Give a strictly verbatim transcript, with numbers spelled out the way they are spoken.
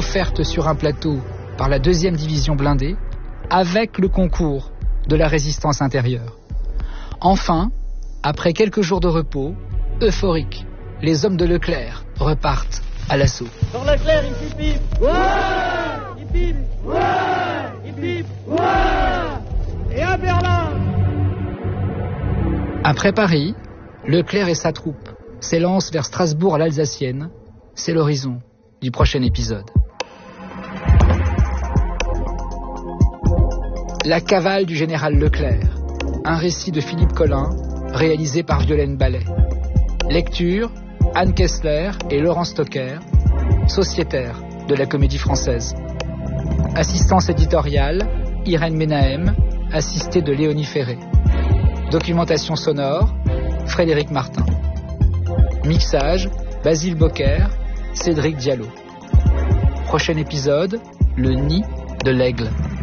offerte sur un plateau par la deuxième division blindée, avec le concours de la résistance intérieure. Enfin, après quelques jours de repos, euphoriques, les hommes de Leclerc repartent à l'assaut. Sur Leclerc, il pipe. Ouais. Il pipe. Ouais. Il pipe. Ouais. Et à Berlin. Après Paris, Leclerc et sa troupe s'élancent vers Strasbourg à l'Alsacienne. C'est l'horizon du prochain épisode. La cavale du général Leclerc, un récit de Philippe Collin, réalisé par Violaine Ballet. Lecture, Anne Kessler et Laurent Stocker, sociétaires de la Comédie Française. Assistance éditoriale, Irène Menahem, assistée de Léonie Ferré. Documentation sonore, Frédéric Martin. Mixage, Basile Bocquer, Cédric Diallo. Prochain épisode, le nid de l'aigle.